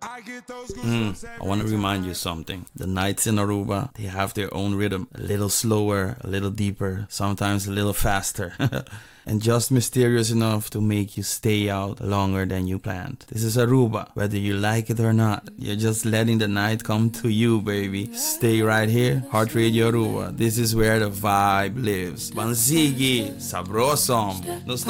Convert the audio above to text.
I want to remind you something. The nights in Aruba, they have their own rhythm. A little slower, a little deeper, sometimes a little faster. And just mysterious enough to make you stay out longer than you planned. This is Aruba. Whether you like it or not, you're just letting the night come to you, baby. Stay right here, Heart Radio Aruba. This is where the vibe lives. Bansigi, sabrosom. Nos